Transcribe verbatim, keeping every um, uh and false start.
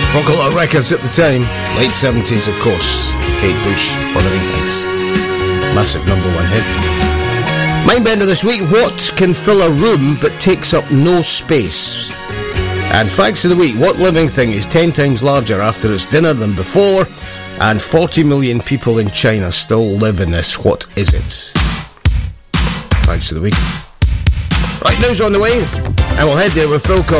Broke a lot of records at the time. Late seventies, of course. Kate Bush, Wuthering Heights. Massive number one hit. Mindbender this week. What can fill a room but takes up no space? And facts of the week. What living thing is ten times larger after its dinner than before? And forty million people in China still live in this. What is it? Facts of the week. Right, news on the way. And we'll head there with Phil Collins.